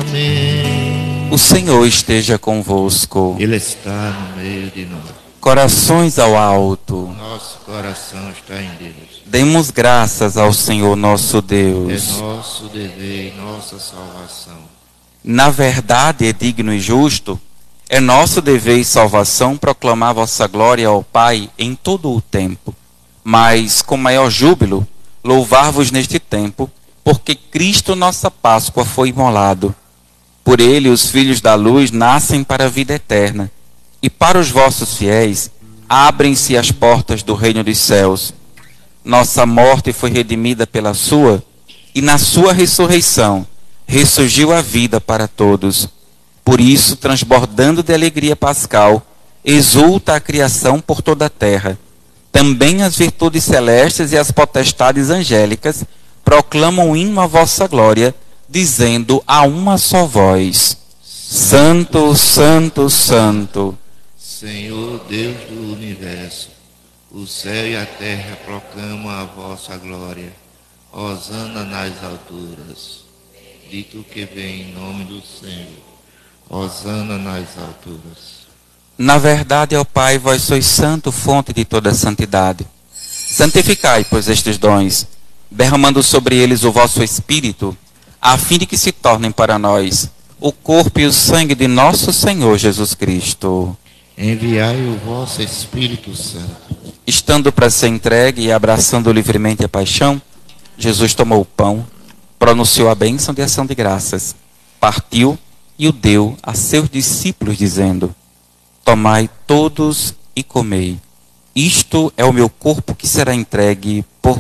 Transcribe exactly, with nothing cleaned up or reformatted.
Amém. O Senhor esteja convosco. Ele está no meio de nós. Corações ao alto. Nosso coração está em Deus. Demos graças ao Senhor nosso É Deus. nosso dever e nossa salvação. Na verdade é digno e justo, é nosso dever e salvação proclamar vossa glória ao Pai em todo o tempo. Mas, com maior júbilo, louvar-vos neste tempo, porque Cristo nossa Páscoa foi imolado. Por ele os filhos da luz nascem para a vida eterna, e para os vossos fiéis abrem-se as portas do reino dos céus. Nossa morte foi redimida pela sua, e na sua ressurreição ressurgiu a vida para todos. Por isso, transbordando de alegria pascal, exulta a criação por toda a terra. Também as virtudes celestes e as potestades angélicas proclamam o hino à vossa glória, dizendo a uma só voz: Santo, Santo, Santo, Senhor Deus do universo, o céu e a terra proclamam a vossa glória. Hosana nas alturas. Dito que vem em nome do Senhor. Hosana nas alturas. Na verdade, ó Pai, vós sois santo, fonte de toda santidade. Santificai, pois, estes dons, derramando sobre eles o vosso Espírito, a fim de que se tornem para nós o corpo e o sangue de nosso Senhor Jesus Cristo. Enviai o vosso Espírito Santo. Estando para ser entregue e abraçando livremente a paixão, Jesus tomou o pão, pronunciou a bênção de ação de graças, partiu e o deu a seus discípulos, dizendo: Tomai todos e comei. Isto é o meu corpo que será entregue por